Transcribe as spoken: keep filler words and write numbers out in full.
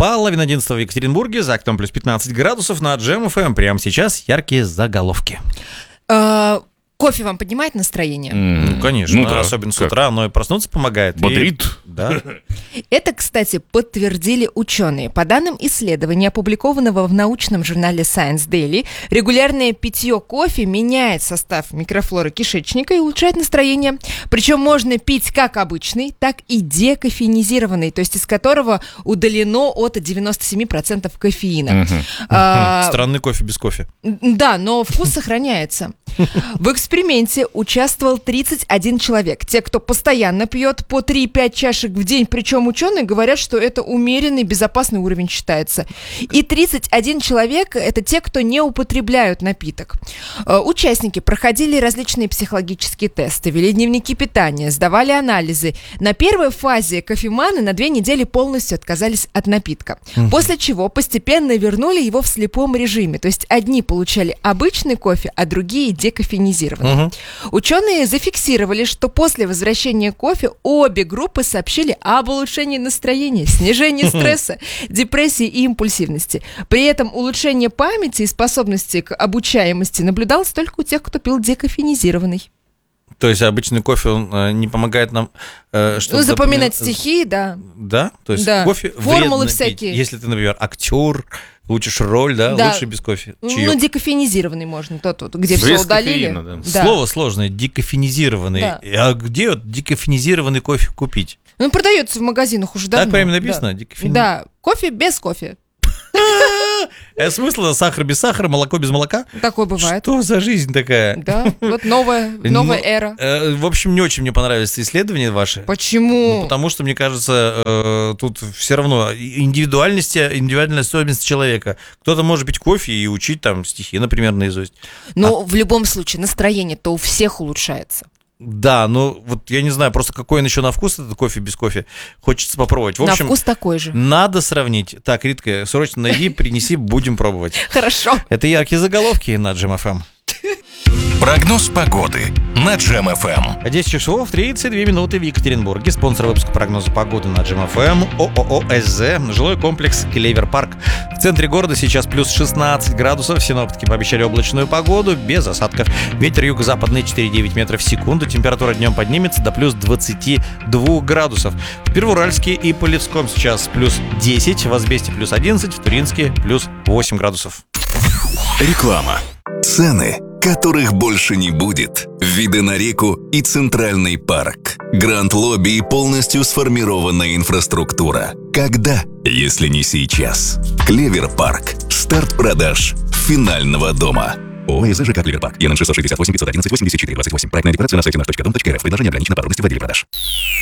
Половина одиннадцатого в Екатеринбурге, за окном плюс пятнадцать градусов на Джем эф эм. Прямо сейчас яркие заголовки. Кофе вам поднимает настроение? Mm, ну, конечно, ну, да. Особенно с как? утра, но и проснуться помогает. Бодрит. И... Да. Это, кстати, подтвердили ученые. По данным исследования, опубликованного в научном журнале Science Daily, регулярное питье кофе меняет состав микрофлоры кишечника и улучшает настроение. Причем можно пить как обычный, так и декофеинизированный, то есть из которого удалено от девяносто семь процентов кофеина. Угу. А, Странный кофе без кофе. Да, но вкус сохраняется. В эксперименте участвовал тридцать один человек. Те, кто постоянно пьет по три-пять чашек в день, причем ученые говорят, что это умеренный, безопасный уровень считается. И тридцать один человек – это те, кто не употребляют напиток. Участники проходили различные психологические тесты, вели дневники питания, сдавали анализы. На первой фазе кофеманы на две недели полностью отказались от напитка. После чего постепенно вернули его в слепом режиме. То есть одни получали обычный кофе, а другие – декофеинизированный. Угу. Ученые зафиксировали, что после возвращения кофе обе группы сообщили об улучшении настроения, снижении стресса, депрессии и импульсивности. При этом улучшение памяти и способности к обучаемости наблюдалось только у тех, кто пил декофеинизированный. То есть обычный кофе, он э, не помогает нам... Э, что ну, запоминать запомин... стихи, да. Да? То есть да. кофе формулы вредно всякие. Пить. Если ты, например, актер, учишь роль, да, да. лучше без кофе. Чаёк. Ну, декофеинизированный можно, тот, тот где без все удалили. кофеина, да. Да. Слово сложное, декофеинизированный. Да. А где вот декофеинизированный кофе купить? Ну, продается в магазинах уже давно. Так прямо написано? Да, Декофеин... да. Кофе без кофе. Смысл сахар без сахара, молоко без молока? Такое бывает. Что за жизнь такая? Да, вот новая, новая ну, эра. Э, в общем, не очень мне понравились исследования ваши. Почему? Ну, потому что, мне кажется, э, тут все равно индивидуальность, индивидуальная особенность человека. Кто-то может пить кофе и учить там стихи, например, наизусть. Но а... в любом случае настроение-то у всех улучшается. Да, ну вот я не знаю, просто какой он еще на вкус, этот кофе без кофе, хочется попробовать. В общем, на вкус такой же. Надо сравнить. Так, Ритка, срочно найди, принеси, будем пробовать. Хорошо. Это яркие заголовки на Джем эф эм. Прогноз погоды на Джем эф эм. десять часов тридцать две минуты в Екатеринбурге. Спонсор выпуска прогноза погоды на Джем эф эм ООО СЗ. Жилой комплекс Клевер Парк. В центре города сейчас плюс шестнадцать градусов. Синоптики пообещали облачную погоду без осадков. Ветер юго-западный четыре целых девять метров в секунду. Температура днем поднимется до плюс двадцати двух градусов. В Первоуральске и Полевском сейчас плюс десять. В Азбесте плюс одиннадцать. В Туринске плюс восемь градусов. Реклама. Цены, которых больше не будет. Виды на реку и Центральный парк. Гранд-лобби и полностью сформированная инфраструктура. Когда, если не сейчас? Клевер Парк. Старт продаж финального дома. ООО ЖК Клевер Парк. ЕН шестьсот шестьдесят восемь пятьсот одиннадцать восемьдесят четыре двадцать восемь. Проектная декларация на сайте наш точка дом точка рф. Предложение ограничено по трудности в отделе продаж.